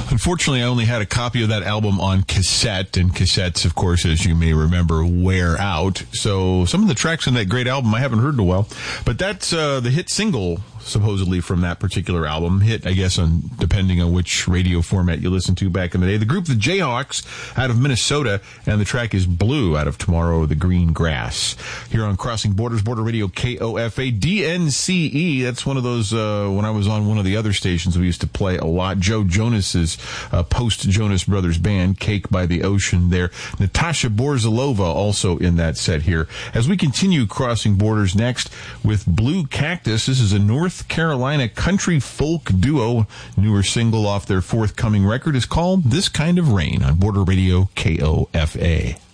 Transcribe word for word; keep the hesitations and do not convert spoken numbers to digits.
Unfortunately, I only had a copy of that album on cassette, and cassettes, of course, as you may remember, wear out. So some of the tracks in that great album I haven't heard in a while. But that's uh, the hit single, supposedly, from that particular album. Hit, I guess, on depending on which radio format you listen to back in the day. The group, the Jayhawks, out of Minnesota, and the track is Blue, out of Tomorrow the Green Grass. Here on Crossing Borders, Border Radio, K O F A, D N C E. That's one of those, uh, when I was on one of the other stations, we used to play a lot. Joe Jonas's uh, post-Jonas Brothers band, Cake by the Ocean there. Natasha Borzalova also in that set here. As we continue Crossing Borders next with Blue Cactus, this is a North Carolina country folk duo. Newer single off their forthcoming record is called This Kind of Rain on Border Radio, K O F A.